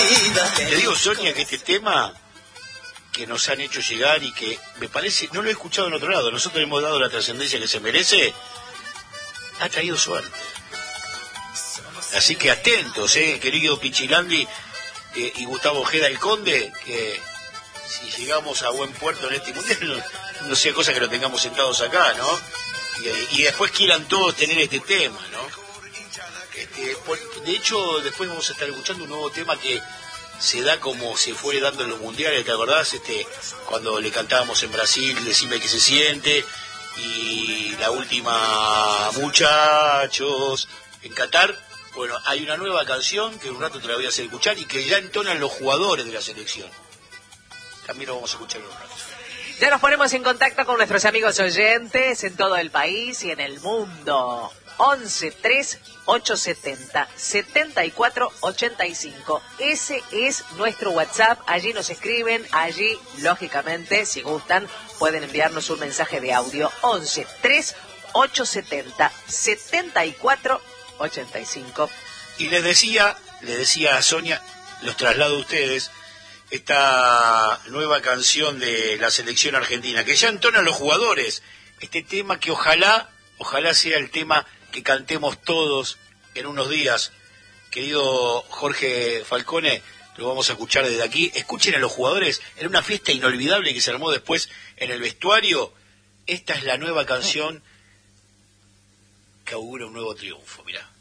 Te digo, Sonia, que este tema que nos han hecho llegar y que me parece, no lo he escuchado en otro lado, nosotros hemos dado la trascendencia que se merece, ha traído suerte. Así que atentos, querido Pichilandi y Gustavo Ojeda el Conde, que si llegamos a buen puerto en este mundial, no sea cosa que lo tengamos sentados acá, ¿no? Y después quieran todos tener este tema, ¿no? De hecho, después vamos a estar escuchando un nuevo tema que se da como se fue dando en los mundiales, ¿te acordás? Cuando le cantábamos en Brasil, Decime que se siente, y la última, Muchachos, en Qatar. Bueno, hay una nueva canción que un rato te la voy a hacer escuchar y que ya entonan los jugadores de la selección. También lo vamos a escuchar en un rato. Ya nos ponemos en contacto con nuestros amigos oyentes en todo el país y en el mundo. 11-3870-7485. Ese es nuestro WhatsApp. Allí nos escriben. Allí, lógicamente, si gustan, pueden enviarnos un mensaje de audio. 11-3870-7485. Y les decía a Sonia, los traslado a ustedes, esta nueva canción de la selección argentina, que ya entonan los jugadores. Este tema que ojalá sea el tema que cantemos todos en unos días. Querido Jorge Falcone, lo vamos a escuchar desde aquí. Escuchen a los jugadores en una fiesta inolvidable que se armó después en el vestuario. Esta es la nueva canción que augura un nuevo triunfo, mirá.